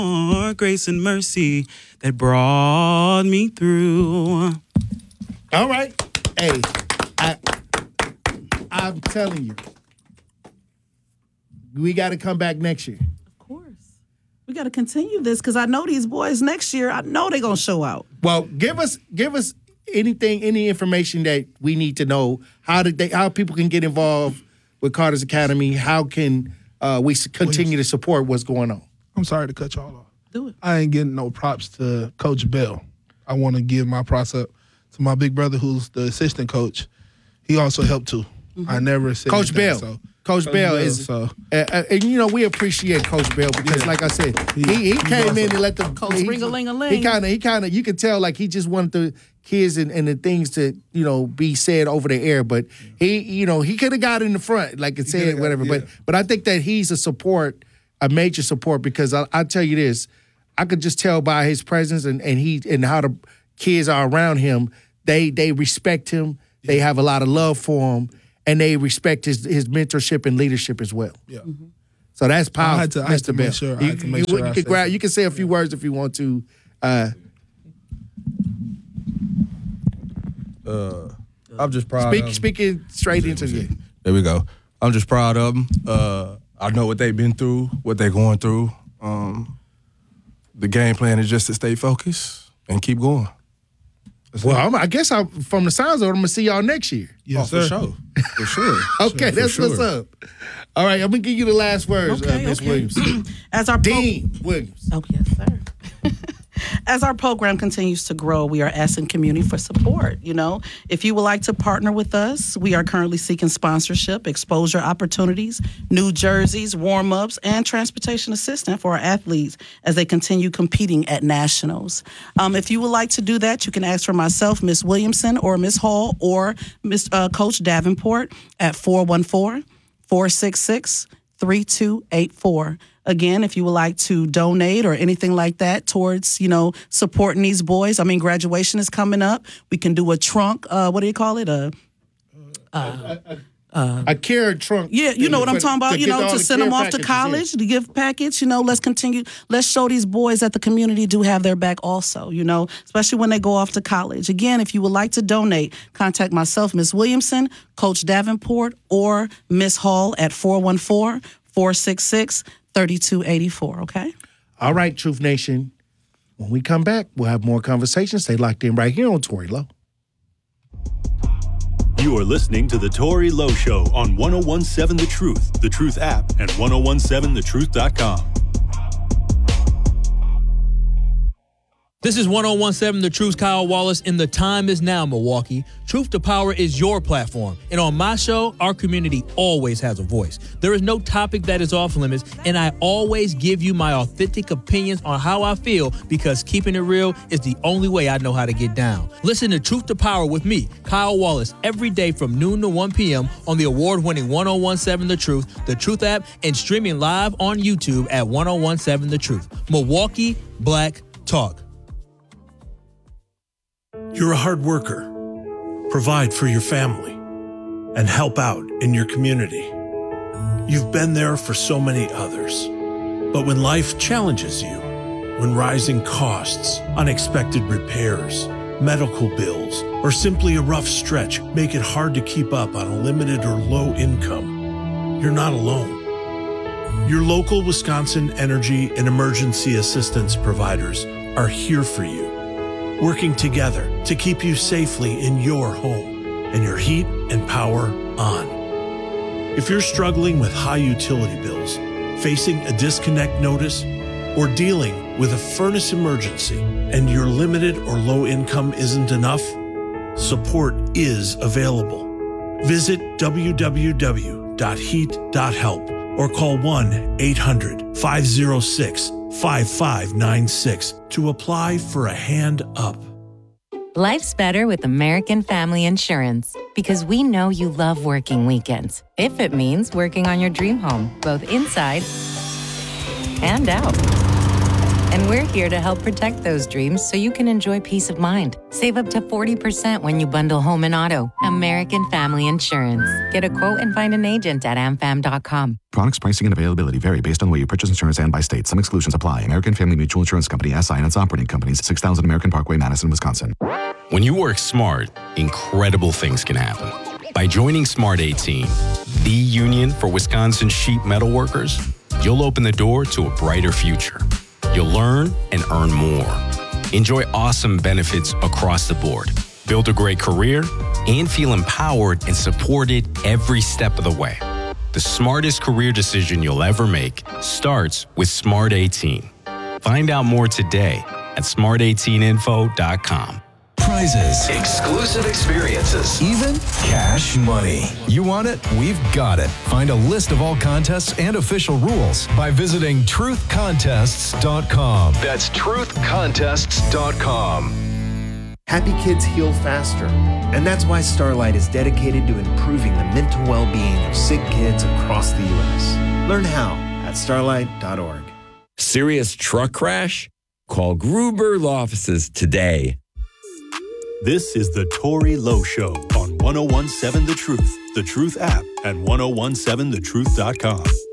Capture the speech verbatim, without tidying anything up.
grace and mercy that brought me through. All right. Hey, I, I'm telling you, we got to come back next year. Of course. We got to continue this because I know these boys next year, I know they're going to show out. Well, give us give us anything, any information that we need to know. How did they, how people can get involved with Carter's Academy? How can uh, we continue to support what's going on? I'm sorry to cut y'all off. Do it. I ain't getting no props to Coach Bell. I want to give my props up to my big brother who's the assistant coach. He also helped too. Mm-hmm. I never said Coach anything, Bell. So. Coach, Coach Bell, Bell is, so. uh, uh, and you know we appreciate Coach Bell because, yeah. like I said, he, he came awesome. in and let the Coach he, ring-a-ling-a-ling. He kind of, he kind of, you could tell like he just wanted the kids and, and the things to you know be said over the air, but he, you know, he could have got in the front like and said whatever. Got, yeah. But but I think that he's a support, a major support because I, I tell you this, I could just tell by his presence and, and he and how the kids are around him, they they respect him, yeah. they have a lot of love for him. And they respect his his mentorship and leadership as well. Yeah. Mm-hmm. So that's powerful, I had to, I had to make sure. I had to make you, sure you, can grab, you can say a few words if you want to. Uh, uh, I'm just proud speak, of them. Speaking straight into you. There we go. I'm just proud of them. Uh, I know what they've been through, what they're going through. Um, the game plan is just to stay focused and keep going. That's well, I'm, I guess I, from the sounds of it, I'm going to see y'all next year. Yes, oh, for sure. For sure. Okay, sure, that's sure. what's up. All right, I'm going to give you the last words, okay, uh, Miz okay. Williams. As our Dean pro- Williams. Oh, yes, sir. As our program continues to grow, we are asking community for support. You know, if you would like to partner with us, we are currently seeking sponsorship, exposure opportunities, new jerseys, warm-ups, and transportation assistance for our athletes as they continue competing at nationals. Um, if you would like to do that, you can ask for myself, Miz Williamson, or Miz Hall, or Miz Uh, Coach Davenport at four one four, four six six, three two eight four. Again, if you would like to donate or anything like that towards, you know, supporting these boys. I mean, graduation is coming up. We can do a trunk. Uh, what do you call it? A, uh, a, a, a care trunk. Yeah, you know what I'm talking about. You know, to send them off to college, the gift package. You know, let's continue. Let's show these boys that the community do have their back also, you know, especially when they go off to college. Again, if you would like to donate, contact myself, Miz Williamson, Coach Davenport, or Miz Hall at four one four, four six six, three two eight four, okay? All right, Truth Nation. When we come back, we'll have more conversations. Stay locked in right here on Tory Lowe. You are listening to The Tory Lowe Show on one oh one seven The Truth, The Truth app, and ten seventeen the truth dot com. This is ten seventeen The Truth's Kyle Wallace, and the time is now, Milwaukee. Truth to Power is your platform, and on my show, our community always has a voice. There is no topic that is off limits, and I always give you my authentic opinions on how I feel because keeping it real is the only way I know how to get down. Listen to Truth to Power with me, Kyle Wallace, every day from noon to one p.m. on the award-winning ten seventeen The Truth, The Truth app, and streaming live on YouTube at ten seventeen The Truth. Milwaukee Black Talk. You're a hard worker. Provide for your family and help out in your community. You've been there for so many others. But when life challenges you, when rising costs, unexpected repairs, medical bills, or simply a rough stretch make it hard to keep up on a limited or low income, you're not alone. Your local Wisconsin energy and emergency assistance providers are here for you, working together to keep you safely in your home and your heat and power on. If you're struggling with high utility bills, facing a disconnect notice, or dealing with a furnace emergency and your limited or low income isn't enough, support is available. Visit w w w dot heat dot help or call one eight hundred, five oh six, five five nine six to apply for a hand up. Life's better with American Family Insurance because we know you love working weekends, if it means working on your dream home, both inside and out. And we're here to help protect those dreams so you can enjoy peace of mind. Save up to forty percent when you bundle home and auto. American Family Insurance. Get a quote and find an agent at a m fam dot com. Products, pricing, and availability vary based on the way you purchase insurance and by state. Some exclusions apply. American Family Mutual Insurance Company, S I and its operating companies, six thousand American Parkway, Madison, Wisconsin. When you work smart, incredible things can happen. By joining Smart eighteen, the union for Wisconsin sheet metal workers, you'll open the door to a brighter future. You'll learn and earn more. Enjoy awesome benefits across the board. Build a great career and feel empowered and supported every step of the way. The smartest career decision you'll ever make starts with Smart eighteen. Find out more today at smart eighteen info dot com. Prizes, exclusive experiences, even cash money. You want it? We've got it. Find a list of all contests and official rules by visiting truth contests dot com. That's truth contests dot com. Happy kids heal faster, and that's why Starlight is dedicated to improving the mental well-being of sick kids across the U S. Learn how at starlight dot org. Serious truck crash? Call Gruber Law Offices today. This is the Tori Lowe Show on one oh one seven The Truth, The Truth app, and ten seventeen the truth dot com.